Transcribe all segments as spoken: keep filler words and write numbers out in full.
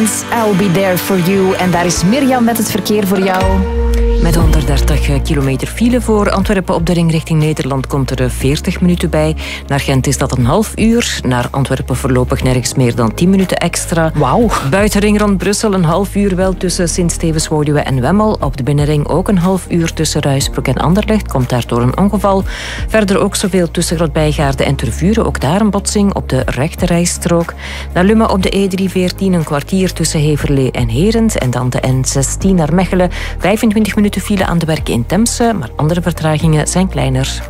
I'll be there for you. En daar is Mirjam met het verkeer voor jou. Met honderddertig kilometer file voor Antwerpen op de ring richting Nederland komt er veertig minuten bij. Naar Gent is dat een half uur. Naar Antwerpen voorlopig nergens meer dan tien minuten extra. Wauw. Buiten ring rond Brussel een half uur wel tussen Sint-Stevens-Woluwe en Wemmel. Op de binnenring ook een half uur tussen Ruisbroek en Anderlecht. Komt daardoor een ongeval. Verder ook zoveel tussen Grootbijgaarden en Tervuren. Ook daar een botsing op de rechterrijstrook. Naar Lummen op de E drieënveertien een kwartier tussen Heverlee en Herent. En dan de N zestien naar Mechelen. vijfentwintig minuten file aan de werken in Temse, maar andere vertragingen zijn kleiner.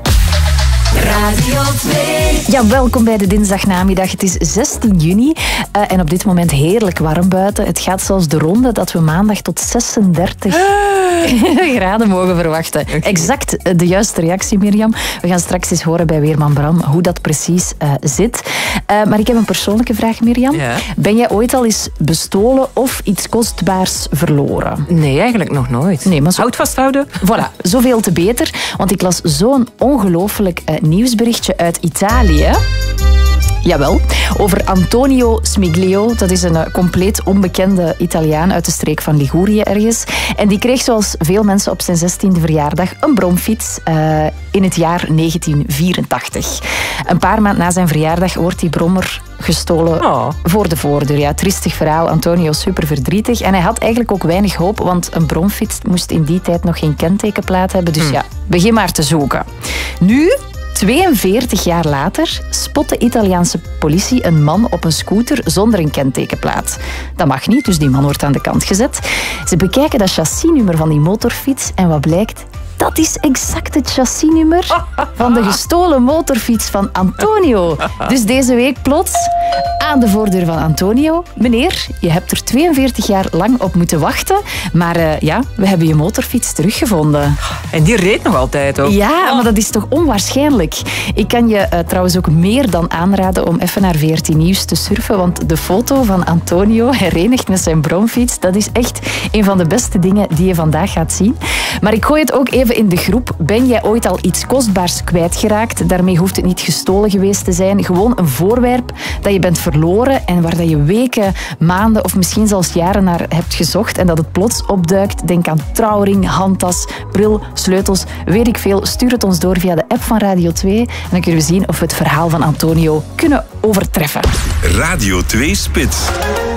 Radio twee. Ja, welkom bij de dinsdagnamiddag. Het is zestien juni uh, en op dit moment heerlijk warm buiten. Het gaat zelfs de ronde dat we maandag tot zesendertig ah. graden mogen verwachten. Okay. Exact de juiste reactie, Mirjam. We gaan straks eens horen bij Weerman Bram hoe dat precies uh, zit. Uh, maar ik heb een persoonlijke vraag, Mirjam. Ja. Ben jij ooit al eens bestolen of iets kostbaars verloren? Nee, eigenlijk nog nooit. Nee, maar zo... Houd vasthouden. Voilà, zoveel te beter. Want ik las zo'n ongelooflijk uh, nieuwsberichtje uit Italië. Jawel, over Antonio Smiglio. Dat is een uh, compleet onbekende Italiaan uit de streek van Ligurië ergens. En die kreeg zoals veel mensen op zijn zestiende verjaardag een bromfiets uh, in het jaar negentien vierentachtig. Een paar maanden na zijn verjaardag wordt die brommer gestolen oh. voor de voordeur. Ja, triestig verhaal. Antonio super verdrietig. En hij had eigenlijk ook weinig hoop, want een bromfiets moest in die tijd nog geen kentekenplaat hebben. Dus hm. ja, begin maar te zoeken. Nu... tweeënveertig jaar later spot de Italiaanse politie een man op een scooter zonder een kentekenplaat. Dat mag niet, dus die man wordt aan de kant gezet. Ze bekijken dat chassisnummer van die motorfiets en wat blijkt? Dat is exact het chassisnummer van de gestolen motorfiets van Antonio. Dus deze week plots aan de voordeur van Antonio. Meneer, je hebt er tweeënveertig jaar lang op moeten wachten. Maar uh, ja, we hebben je motorfiets teruggevonden. En die reed nog altijd ook. Ja, maar dat is toch onwaarschijnlijk. Ik kan je uh, trouwens ook meer dan aanraden om even naar veertien Nieuws te surfen. Want de foto van Antonio herenigd met zijn bromfiets, dat is echt een van de beste dingen die je vandaag gaat zien. Maar ik gooi het ook even in de groep. Ben jij ooit al iets kostbaars kwijtgeraakt? Daarmee hoeft het niet gestolen geweest te zijn. Gewoon een voorwerp dat je bent verloren en waar je weken, maanden of misschien zelfs jaren naar hebt gezocht en dat het plots opduikt. Denk aan trouwring, handtas, bril, sleutels, weet ik veel. Stuur het ons door via de app van Radio twee en dan kunnen we zien of we het verhaal van Antonio kunnen overtreffen. Radio twee Spits.